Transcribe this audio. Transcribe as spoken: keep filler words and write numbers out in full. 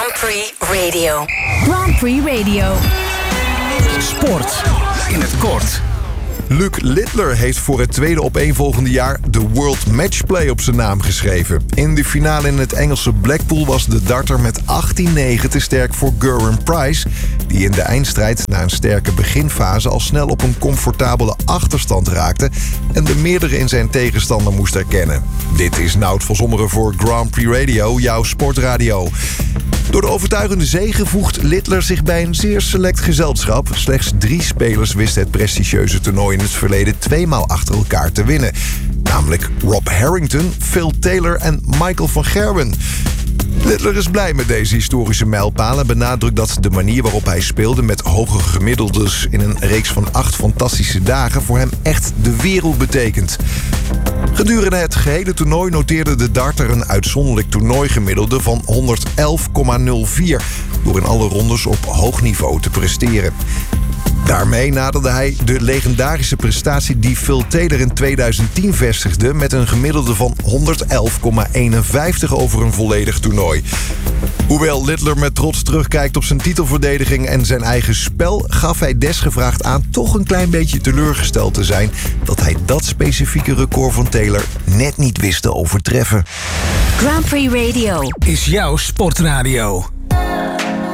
Grand Prix Radio. Grand Prix Radio. Sport in het kort. Luc Littler heeft voor het tweede opeenvolgende jaar de World Matchplay op zijn naam geschreven. In de finale in het Engelse Blackpool was de darter met achttien negen te sterk voor Gerwyn Price, die in de eindstrijd na een sterke beginfase al snel op een comfortabele achterstand raakte en de meerdere in zijn tegenstander moest herkennen. Dit is Nout van Zommeren voor Grand Prix Radio, jouw sportradio. Door de overtuigende zege voegt Littler zich bij een zeer select gezelschap. Slechts drie spelers wisten het prestigieuze toernooi in het verleden tweemaal achter elkaar te winnen. Namelijk Rob Harrington, Phil Taylor en Michael van Gerwen. Littler is blij met deze historische mijlpaal en benadrukt dat de manier waarop hij speelde met hoge gemiddeldes in een reeks van acht fantastische dagen voor hem echt de wereld betekent. Gedurende het gehele toernooi noteerde de darter een uitzonderlijk toernooigemiddelde van honderd elf komma nul vier... door in alle rondes op hoog niveau te presteren. Daarmee naderde hij de legendarische prestatie die Phil Taylor in tweeduizend tien vestigde met een gemiddelde van honderd elf komma eenenvijftig over een volledig toernooi. Hoewel Littler met trots terugkijkt op zijn titelverdediging en zijn eigen spel, gaf hij desgevraagd aan toch een klein beetje teleurgesteld te zijn dat hij dat specifieke record van Taylor net niet wist te overtreffen. Grand Prix Radio Is jouw sportradio.